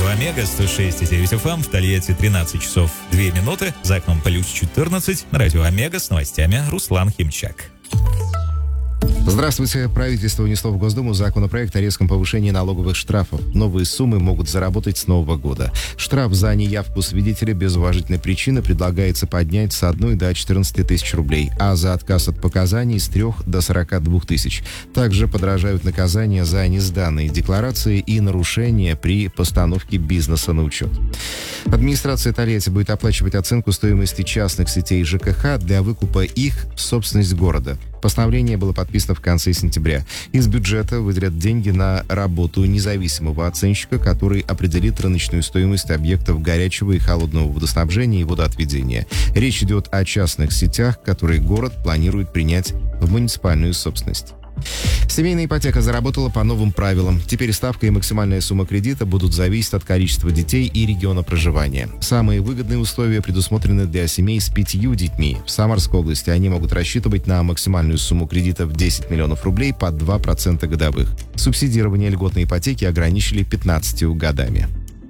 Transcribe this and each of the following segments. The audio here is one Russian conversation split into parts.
радио Омега 106,9 FM, в Тольятти 13 часов 2 минуты, за окном плюс 14. На радио Омега с новостями Руслан Химчак. Здравствуйте. Правительство внесло в Госдуму законопроект о резком повышении налоговых штрафов. Новые суммы могут заработать с Нового года. Штраф за неявку свидетеля без уважительной причины предлагается поднять с 1 до 14 тысяч рублей, а за отказ от показаний с 3 до 42 тысяч. Также подорожают наказания за несданные декларации и нарушения при постановке бизнеса на учет. Администрация Тольятти будет оплачивать оценку стоимости частных сетей ЖКХ для выкупа их в собственность города. Постановление было подписано в конце сентября. Из бюджета выделят деньги на работу независимого оценщика, который определит рыночную стоимость объектов горячего и холодного водоснабжения и водоотведения. Речь идет о частных сетях, которые город планирует принять в муниципальную собственность. Семейная ипотека заработала по новым правилам. Теперь ставка и максимальная сумма кредита будут зависеть от количества детей и региона проживания. Самые выгодные условия предусмотрены для семей с 5 детьми. В Самарской области они могут рассчитывать на максимальную сумму кредита в 10 миллионов рублей под 2% годовых. Субсидирование льготной ипотеки ограничили 15 годами.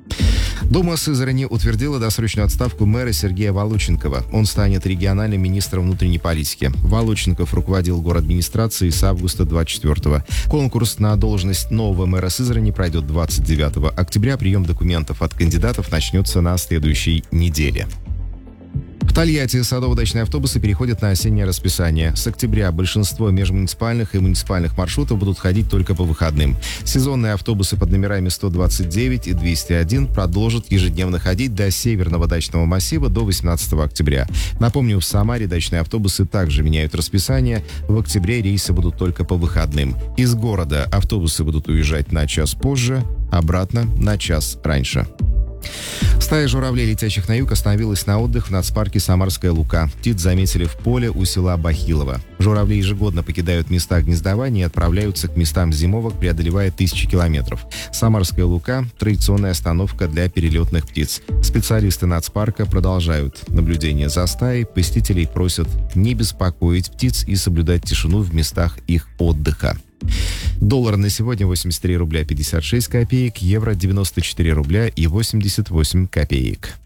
Дума Сызрани утвердила досрочную отставку мэра Сергея Волоченкова. Он станет региональным министром внутренней политики. Волоченков руководил городадминистрацией с августа 24-го. Конкурс на должность нового мэра Сызрани пройдет 29 октября. Прием документов от кандидатов начнется на следующей неделе. В Тольятти садово-дачные автобусы переходят на осеннее расписание. С октября большинство межмуниципальных и муниципальных маршрутов будут ходить только по выходным. Сезонные автобусы под номерами 129 и 201 продолжат ежедневно ходить до Северного дачного массива до 18 октября. Напомню, в Самаре дачные автобусы также меняют расписание. В октябре рейсы будут только по выходным. Из города автобусы будут уезжать на час позже, обратно на час раньше. Стая журавлей, летящих на юг, остановилась на отдых в нацпарке «Самарская Лука». Птиц заметили в поле у села Бахилово. Журавли ежегодно покидают места гнездования и отправляются к местам зимовок, преодолевая тысячи километров. «Самарская Лука» – традиционная остановка для перелетных птиц. Специалисты нацпарка продолжают наблюдение за стаей. Посетителей просят не беспокоить птиц и соблюдать тишину в местах их отдыха. Доллар на сегодня 83 рубля 56 копеек, евро 94 рубля и 88 копеек.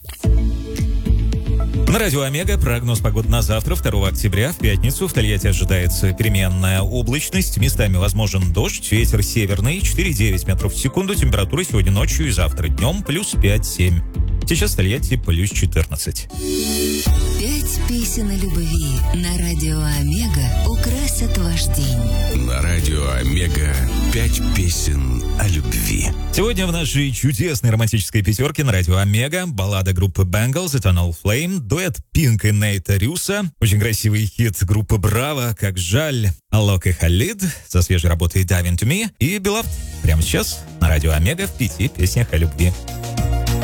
На радио Омега прогноз погоды на завтра, 2 октября. В пятницу в Тольятти ожидается переменная облачность. Местами возможен дождь, ветер северный, 4,9 метров в секунду. Температура сегодня ночью и завтра днем плюс 5-7. Сейчас в Тольятти плюс 14. 5 песен о любви на радио Омега украсят ваш день. На радио Омега 5 песен о любви. Сегодня в нашей чудесной романтической пятерке на радио Омега баллада группы Bangles «Eternal Flame», дуэт Пинк и Нейта Рюса, очень красивый хит группы Браво «Как жаль», Алок и Халид со свежей работой «Dive Into Me» и Beloved. Прямо сейчас на радио Омега в 5 песнях о любви.